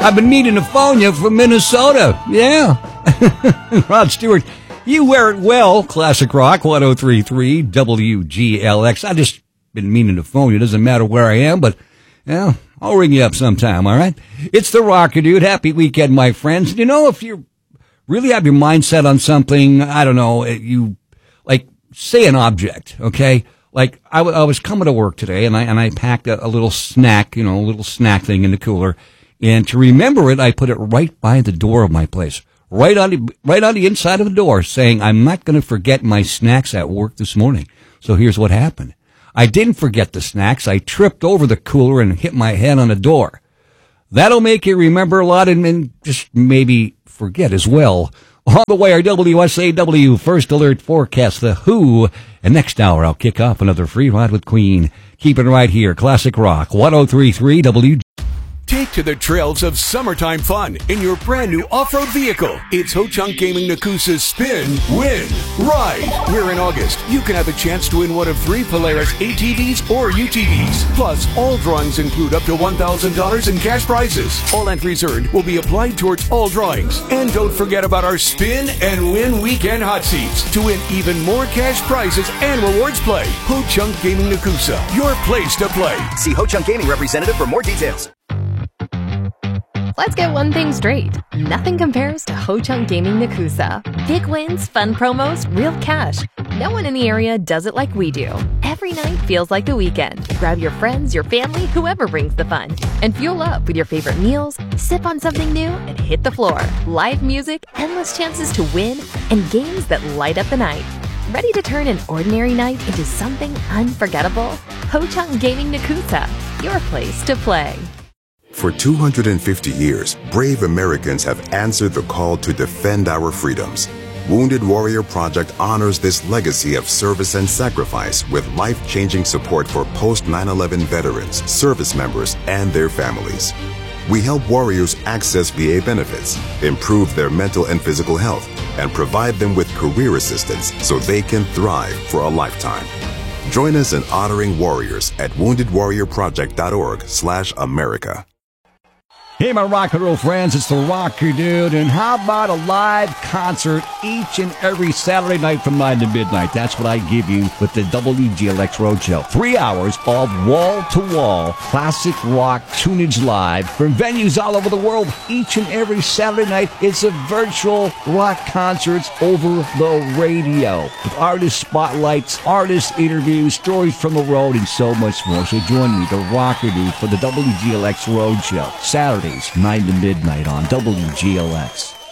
I've been needing to phone you from Minnesota. Yeah. Rod Stewart, you wear it well. Classic Rock 103.3 WGLX. I just been meaning to phone you. Doesn't matter where I am, but yeah, I'll ring you up sometime, all right? It's the Rocker Dude. Happy weekend, my friends. You know, if you really have your mind set on something, I don't know, you, like, say an object, okay? Like, I was coming to work today, and I packed a little snack, a little snack thing in the cooler. And to remember it, I put it right by the door of my place, right on the inside of the door, saying, I'm not going to forget my snacks at work this morning. So here's what happened. I didn't forget the snacks. I tripped over the cooler and hit my head on the door. That'll make you remember a lot and just maybe forget as well. On the way, our WSAW First Alert forecast, The Who. And next hour, I'll kick off another free ride with Queen. Keep it right here. Classic Rock 103.3 WGLX. Take to the trails of summertime fun in your brand new off-road vehicle. It's Ho-Chunk Gaming Nakusa's Spin, Win, Ride. Where in August, you can have a chance to win one of 3 Polaris ATVs or UTVs. Plus, all drawings include up to $1,000 in cash prizes. All entries earned will be applied towards all drawings. And don't forget about our Spin and Win Weekend Hot Seats to win even more cash prizes and rewards play. Ho-Chunk Gaming Nakusa, your place to play. See Ho-Chunk Gaming representative for more details. Let's get one thing straight. Nothing compares to Ho-Chunk Gaming Nakusa. Big wins, fun promos, real cash. No one in the area does it like we do. Every night feels like the weekend. Grab your friends, your family, whoever brings the fun. And fuel up with your favorite meals, sip on something new, and hit the floor. Live music, endless chances to win, and games that light up the night. Ready to turn an ordinary night into something unforgettable? Ho-Chunk Gaming Nakusa, your place to play. For 250 years, brave Americans have answered the call to defend our freedoms. Wounded Warrior Project honors this legacy of service and sacrifice with life-changing support for post-9/11 veterans, service members, and their families. We help warriors access VA benefits, improve their mental and physical health, and provide them with career assistance so they can thrive for a lifetime. Join us in honoring warriors at woundedwarriorproject.org/America. Hey, my rock and roll friends, it's the Rocker Dude, and how about a live concert each and every Saturday night from 9 to midnight? That's what I give you with the WGLX Roadshow. 3 hours of wall-to-wall classic rock tunage live from venues all over the world. Each and every Saturday night, it's a virtual rock concerts over the radio with artist spotlights, artist interviews, stories from the road, and so much more. So join me, the Rocker Dude, for the WGLX Roadshow, Saturday 9 to midnight on WGLX.